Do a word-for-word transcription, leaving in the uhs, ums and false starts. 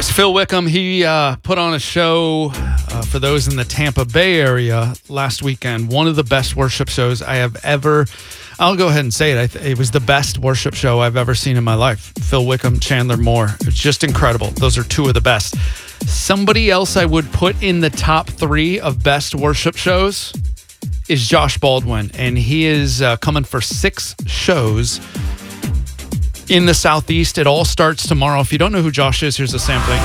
Anyways, Phil Wickham, he uh, put on a show uh, for those in the Tampa Bay area last weekend. One of the best worship shows I have ever, I'll go ahead and say it. I th- it was the best worship show I've ever seen in my life. Phil Wickham, Chandler Moore. It's just incredible. Those are two of the best. Somebody else I would put in the top three of best worship shows is Josh Baldwin. And he is uh, coming for six shows in the Southeast. It all starts tomorrow. If you don't know who Josh is, here's a sampling.